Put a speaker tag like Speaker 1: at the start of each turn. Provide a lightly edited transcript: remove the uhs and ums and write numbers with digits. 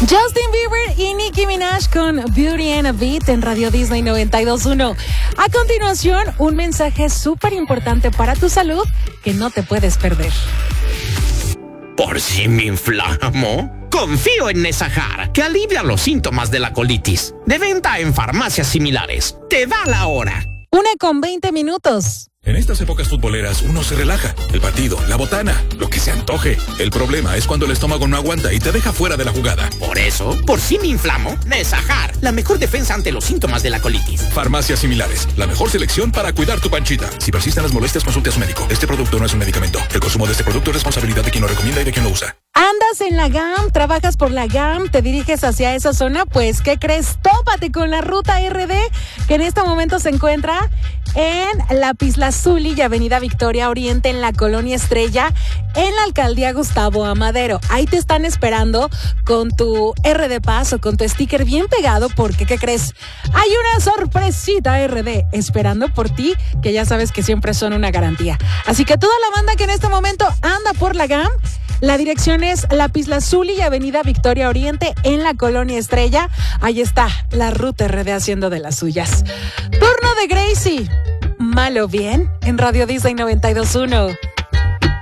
Speaker 1: Justin Bieber y Nicki Minaj con Beauty and a Beat en Radio Disney 92.1. A continuación, un mensaje súper importante para tu salud que no te puedes perder.
Speaker 2: ¿Por si me inflamo? Confío en Nesajar, que alivia los síntomas de la colitis. De venta en farmacias similares. Te da la hora.
Speaker 1: 1:20.
Speaker 3: En estas épocas futboleras uno se relaja. El partido, la botana, lo que se antoje. El problema es cuando el estómago no aguanta y te deja fuera de la jugada.
Speaker 2: Por eso, por si me inflamo, Nesajar, la mejor defensa ante los síntomas de la colitis.
Speaker 3: Farmacias similares, la mejor selección para cuidar tu panchita. Si persisten las molestias, consulte a su médico. Este producto no es un medicamento. El consumo de este producto es responsabilidad de quien lo recomienda y de quien lo usa.
Speaker 1: ¿Andas en la GAM? ¿Trabajas por la GAM? ¿Te diriges hacia esa zona? Pues, ¿qué crees? Tópate con la ruta RD, que en este momento se encuentra en Lapislázuli y Avenida Victoria Oriente, en la Colonia Estrella, en la Alcaldía Gustavo Amadero. Ahí te están esperando con tu RD Pass o con tu sticker bien pegado, porque, ¿qué crees? Hay una sorpresita RD esperando por ti, que ya sabes que siempre son una garantía. Así que toda la banda que en este momento anda por la GAM, la dirección es Lapislázuli y Avenida Victoria Oriente en la Colonia Estrella. Ahí está la ruta RD haciendo de las suyas. Turno de Gracie. Malo bien en Radio Disney 92.1.